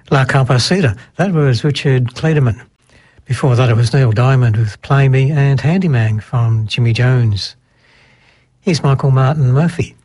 La Campasita, that was Richard Clayderman. Before that it was Neil Diamond with Play Me and Handyman from Jimmy Jones. Here's Michael Martin Murphy.